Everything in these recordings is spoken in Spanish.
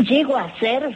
llego a hacer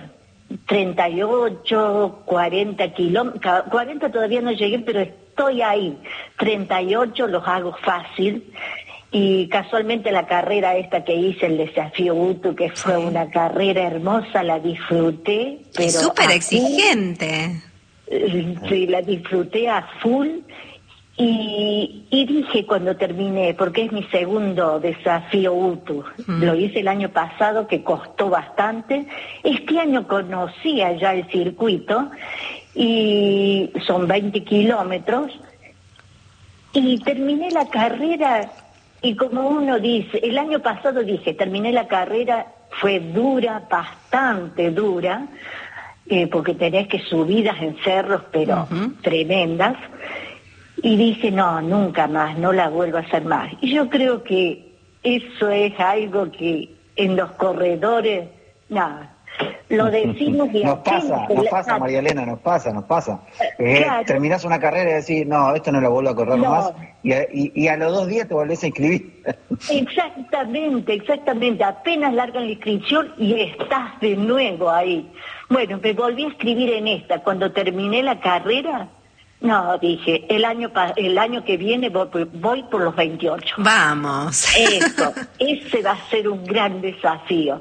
38, 40 kilómetros, 40 todavía no llegué, pero estoy ahí. 38 los hago fácil. Y casualmente la carrera esta que hice, el desafío UTU, que fue una carrera hermosa, la disfruté. Pero súper exigente. Sí, la disfruté a full. Y dije cuando terminé, porque es mi segundo desafío UTU, lo hice el año pasado, que costó bastante. Este año conocía ya el circuito, y son 20 kilómetros, y terminé la carrera. Y como uno dice, el año pasado dije, terminé la carrera, fue dura, bastante dura, porque tenés que subidas en cerros, pero tremendas. Y dije, no, nunca más, no la vuelvo a hacer más. Y yo creo que eso es algo que en los corredores, nada, lo decimos y nos pasa, María Elena, nos pasa. Claro. Terminás una carrera y decís, no, esto no lo vuelvo a correr más, y a los 2 días te volvés a inscribir. Exactamente, apenas largan la inscripción y estás de nuevo ahí. Bueno, me volví a inscribir en esta, cuando terminé la carrera. No, dije, el año que viene voy por los 28. Vamos. Ese va a ser un gran desafío.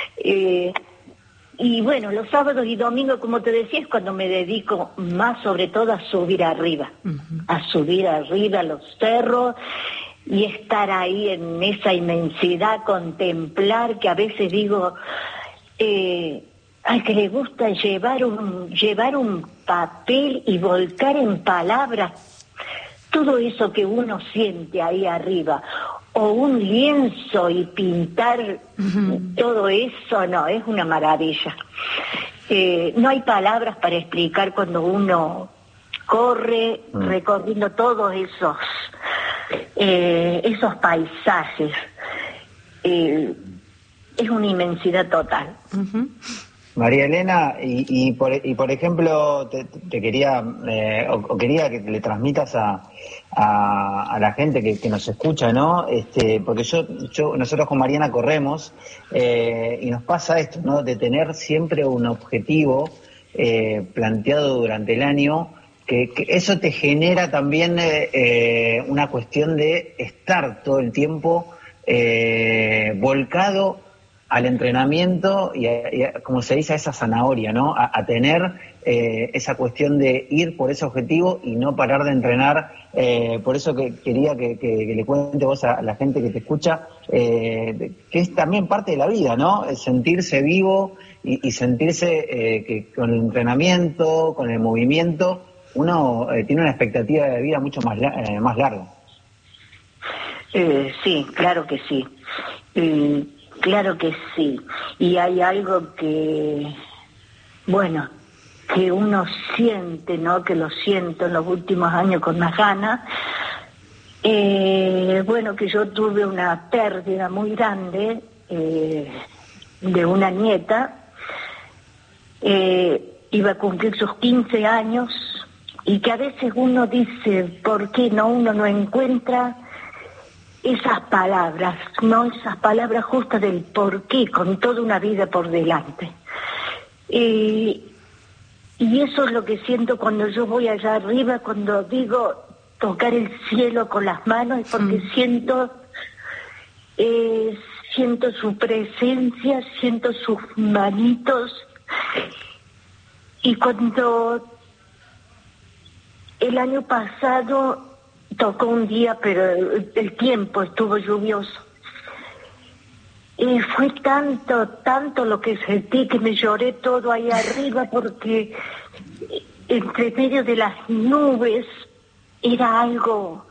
Y bueno, los sábados y domingos, como te decía, es cuando me dedico más sobre todo a subir arriba. A subir arriba los cerros y estar ahí en esa inmensidad, contemplar, que a veces digo... al que le gusta llevar un papel y volcar en palabras todo eso que uno siente ahí arriba, o un lienzo y pintar todo eso, no, es una maravilla. No hay palabras para explicar cuando uno corre recorriendo todos esos paisajes. Es una inmensidad total. María Elena, y por ejemplo, te quería, quería que le transmitas a la gente que nos escucha, ¿no? Porque nosotros con Mariana corremos, y nos pasa esto, ¿no? De tener siempre un objetivo planteado durante el año, que eso te genera también una cuestión de estar todo el tiempo volcado al entrenamiento y como se dice, a esa zanahoria, ¿no? A tener esa cuestión de ir por ese objetivo y no parar de entrenar. Por eso que quería que le cuente vos a la gente que te escucha, que es también parte de la vida, ¿no? El sentirse vivo y sentirse que con el entrenamiento, con el movimiento, uno tiene una expectativa de vida mucho más larga. Sí, claro que sí. Claro que sí. Y hay algo que, bueno, que uno siente, ¿no? Que lo siento en los últimos años con más ganas. Bueno, que yo tuve una pérdida muy grande de una nieta. Iba a cumplir sus 15 años y que a veces uno dice, ¿por qué no? Uno no encuentra esas palabras, ¿no? Esas palabras justas del por qué, con toda una vida por delante. Y eso es lo que siento cuando yo voy allá arriba, cuando digo tocar el cielo con las manos, es porque siento su presencia, siento sus manitos. Y cuando el año pasado tocó un día, pero el tiempo estuvo lluvioso. Y fue tanto lo que sentí que me lloré todo ahí arriba, porque entre medio de las nubes era algo,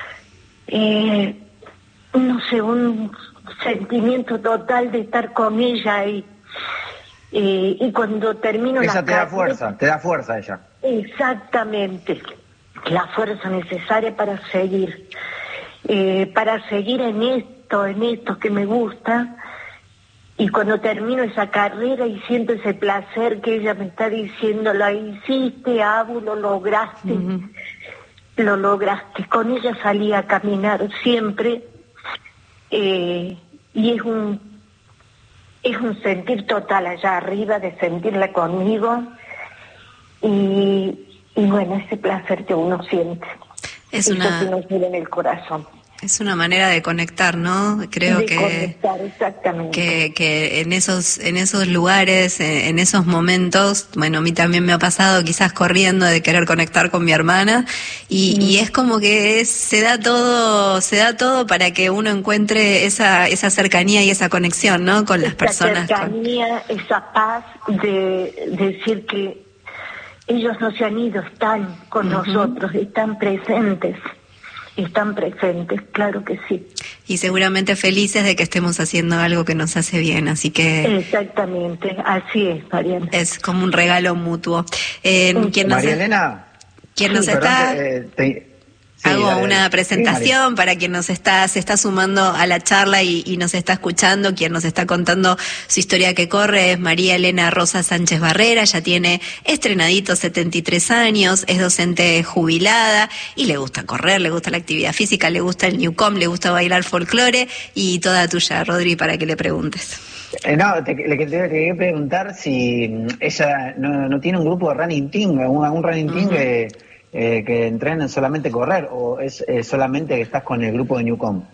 no sé, un sentimiento total de estar con ella y cuando termino esa la carrera... te da fuerza ella. Exactamente. La fuerza necesaria para seguir en esto que me gusta. Y cuando termino esa carrera y siento ese placer que ella me está diciendo, lo hiciste, Abu, lo lograste, lo lograste. Con ella salí a caminar siempre, y es es un sentir total allá arriba, de sentirla conmigo, y bueno, ese placer que uno siente. Eso que nos vive en el corazón. Es una manera de conectar, ¿no? Creo de conectar, exactamente. Que en esos lugares, en esos momentos, bueno, a mí también me ha pasado quizás corriendo de querer conectar con mi hermana y es como que se da todo para que uno encuentre esa cercanía y esa conexión, ¿no? Con las personas. Esa cercanía, esa paz de decir que ellos no se han ido, están con nosotros, están presentes. Están presentes, claro que sí. Y seguramente felices de que estemos haciendo algo que nos hace bien, así que... Exactamente, así es, Mariana. Es como un regalo mutuo. María Elena. ¿Quién nos está...? Hago una presentación para quien se está sumando a la charla y nos está escuchando. Quien nos está contando su historia que corre es María Elena Rosa Sánchez Barrera. Ella tiene estrenadito 73 años, es docente jubilada y le gusta correr, le gusta la actividad física, le gusta el Newcom, le gusta bailar folclore y toda tuya, Rodri, para que le preguntes. Te quería preguntar si ella no tiene un grupo de running team, un running team que entrenen solamente correr, o es solamente que estás con el grupo de Newcom.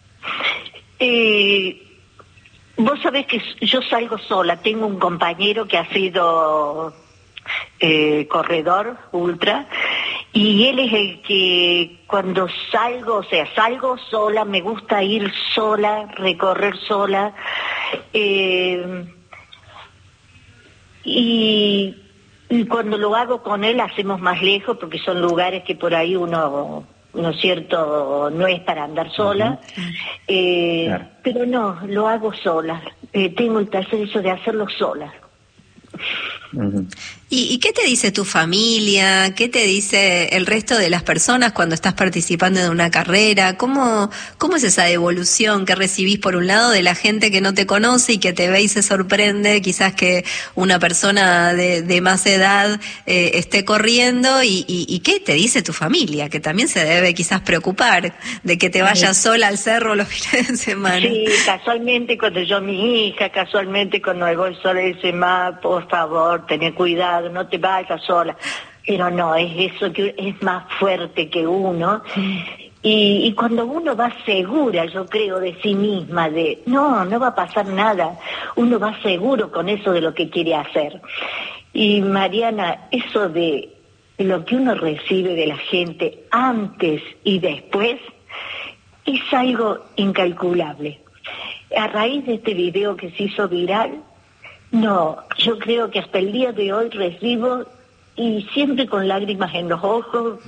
Vos sabés que yo salgo sola, tengo un compañero que ha sido corredor ultra, y él es el que cuando salgo sola, me gusta ir sola, recorrer sola, y cuando lo hago con él hacemos más lejos, porque son lugares que por ahí uno, ¿no es cierto?, no es para andar sola, claro. Pero no, lo hago sola, tengo el placer eso de hacerlo sola. ¿Y qué te dice tu familia? ¿Qué te dice el resto de las personas cuando estás participando de una carrera? ¿Cómo es esa devolución que recibís por un lado de la gente que no te conoce y que te ve y se sorprende quizás que una persona de más edad esté corriendo? ¿Y qué te dice tu familia? Que también se debe quizás preocupar de que te vayas sola al cerro los fines de semana. Sí, casualmente cuando mi hija, cuando me voy sola, dice, ma, por favor, ten cuidado, no te vayas sola, pero no, es eso que es más fuerte que uno, y cuando uno va segura, yo creo, de sí misma, de no va a pasar nada, uno va seguro con eso de lo que quiere hacer. Y Mariana, eso de lo que uno recibe de la gente antes y después es algo incalculable. A raíz de este video que se hizo viral, yo creo que hasta el día de hoy recibo, y siempre con lágrimas en los ojos,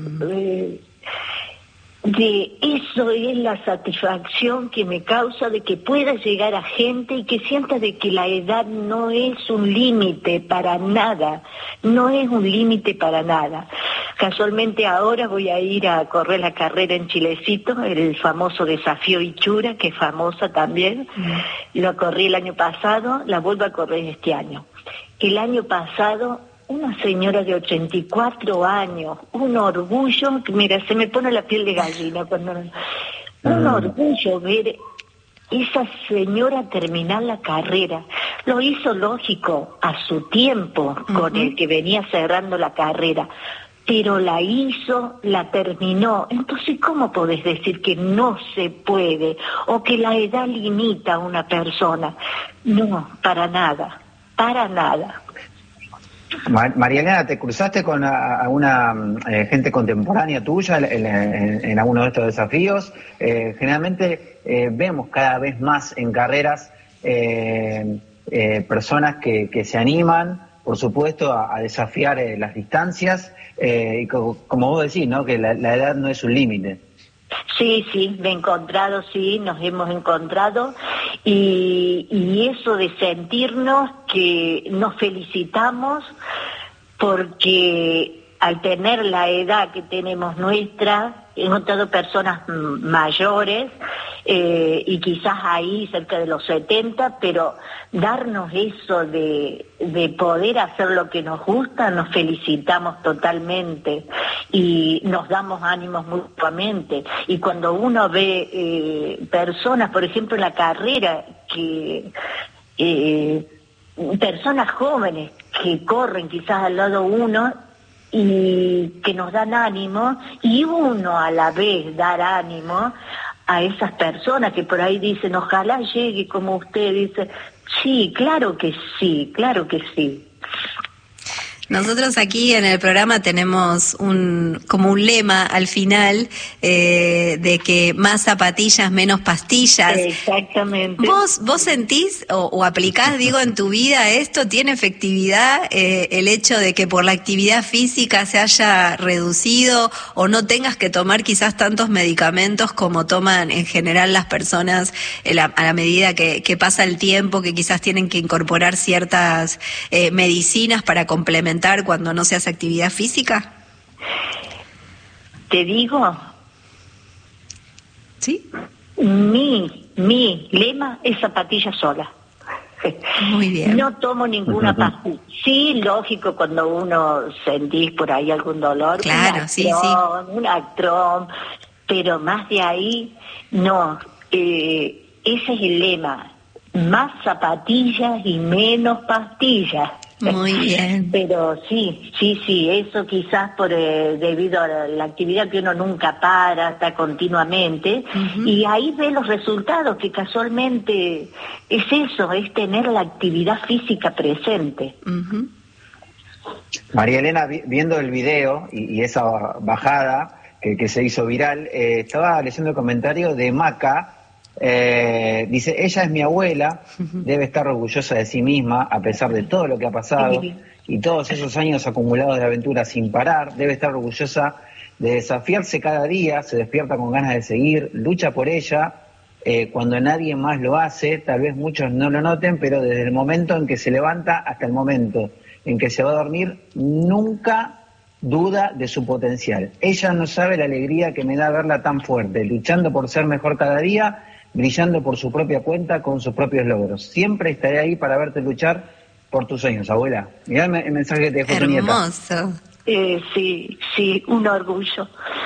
de eso es la satisfacción que me causa de que pueda llegar a gente y que sienta de que la edad no es un límite para nada, no es un límite para nada. Casualmente ahora voy a ir a correr la carrera en Chilecito, el famoso desafío Ichura, que es famosa también. Lo corrí el año pasado, la vuelvo a correr este año. El año pasado, una señora de 84 años, un orgullo, mira, se me pone la piel de gallina un orgullo ver esa señora terminar la carrera. Lo hizo lógico a su tiempo, con el que venía cerrando la carrera, pero la hizo, la terminó. Entonces, ¿cómo podés decir que no se puede o que la edad limita a una persona? No, para nada, para nada. María Elena, ¿te cruzaste con alguna gente contemporánea tuya en alguno de estos desafíos? Generalmente vemos cada vez más en carreras personas que se animan, por supuesto, a desafiar las distancias, y como vos decís, ¿no?, que la edad no es un límite. Sí, me he encontrado, nos hemos encontrado, y eso de sentirnos que nos felicitamos porque al tener la edad que tenemos nuestra, he encontrado personas mayores, y quizás ahí cerca de los 70, pero darnos eso de poder hacer lo que nos gusta, nos felicitamos totalmente y nos damos ánimos mutuamente. Y cuando uno ve personas, por ejemplo en la carrera, que personas jóvenes que corren quizás al lado uno y que nos dan ánimo, y uno a la vez dar ánimo a esas personas que por ahí dicen, ojalá llegue como usted dice. Sí, claro que sí, claro que sí. Nosotros aquí en el programa tenemos como un lema al final de que más zapatillas, menos pastillas. Exactamente. ¿Vos sentís o aplicás, digo, en tu vida esto? ¿Tiene efectividad el hecho de que por la actividad física se haya reducido o no tengas que tomar quizás tantos medicamentos como toman en general las personas a la medida que pasa el tiempo, que quizás tienen que incorporar ciertas medicinas para complementar cuando no se hace actividad física? Te digo, ¿sí? Mi lema es zapatilla sola. Muy bien. No tomo ninguna pastilla. Sí, lógico, cuando uno sentís por ahí algún dolor, claro, un Actron, pero más de ahí, no. Ese es el lema, más zapatillas y menos pastillas. Muy bien. Pero sí, eso quizás debido a la actividad que uno nunca para, está continuamente, y ahí ve los resultados, que casualmente es eso, es tener la actividad física presente. María Elena, viendo el video y esa bajada que se hizo viral, estaba leyendo el comentario de Maca. Dice, ella es mi abuela, debe estar orgullosa de sí misma a pesar de todo lo que ha pasado y todos esos años acumulados de aventuras sin parar, debe estar orgullosa de desafiarse cada día, se despierta con ganas de seguir, lucha por ella cuando nadie más lo hace, tal vez muchos no lo noten, pero desde el momento en que se levanta hasta el momento en que se va a dormir, nunca duda de su potencial. Ella no sabe la alegría que me da verla tan fuerte, luchando por ser mejor cada día, brillando por su propia cuenta con sus propios logros. Siempre estaré ahí para verte luchar por tus sueños, abuela. Mirá el mensaje que te dejó tu nieta. Hermoso. Sí, un orgullo,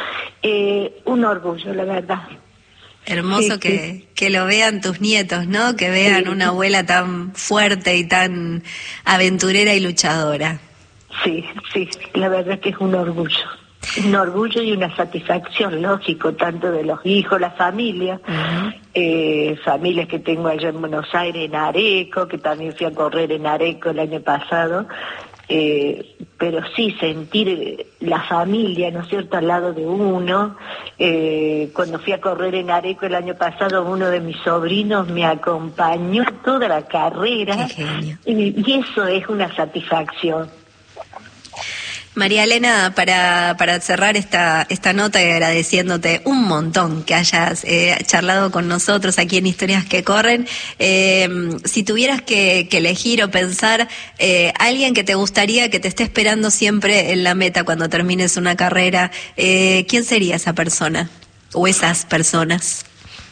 la verdad. Hermoso que lo vean tus nietos, ¿no? Que vean una abuela tan fuerte y tan aventurera y luchadora. Sí, la verdad que es un orgullo. Un orgullo y una satisfacción, lógico, tanto de los hijos, la familia, familias que tengo allá en Buenos Aires, en Areco, que también fui a correr en Areco el año pasado, pero sí sentir la familia, ¿no es cierto?, al lado de uno. Cuando fui a correr en Areco el año pasado, uno de mis sobrinos me acompañó toda la carrera. Qué genio. Y eso es una satisfacción. María Elena, para cerrar esta nota y agradeciéndote un montón que hayas charlado con nosotros aquí en Historias que Corren, si tuvieras que elegir o pensar alguien que te gustaría que te esté esperando siempre en la meta cuando termines una carrera, ¿quién sería esa persona o esas personas?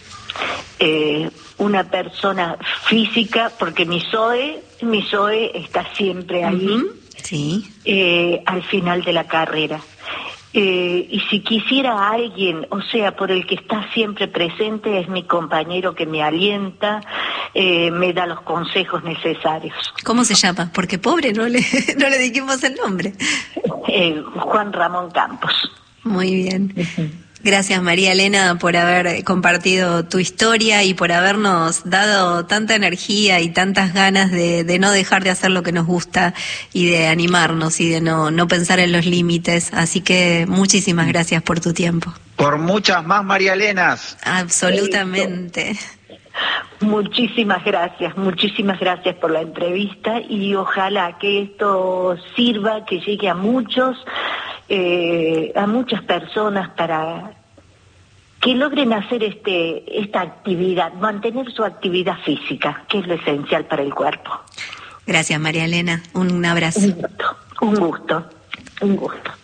Una persona física, porque mi Zoe está siempre ahí. Sí. Al final de la carrera. Y si quisiera a alguien, o sea, por el que está siempre presente, es mi compañero que me alienta, me da los consejos necesarios. ¿Cómo se llama? Porque pobre, no le dijimos el nombre. Juan Ramón Campos. Muy bien. Gracias, María Elena, por haber compartido tu historia y por habernos dado tanta energía y tantas ganas de no dejar de hacer lo que nos gusta y de animarnos y de no pensar en los límites. Así que muchísimas gracias por tu tiempo. Por muchas más María Elenas. Absolutamente. Muchísimas gracias por la entrevista y ojalá que esto sirva, que llegue a muchas personas para que logren hacer esta actividad, mantener su actividad física, que es lo esencial para el cuerpo. Gracias, María Elena. Un abrazo. Un gusto.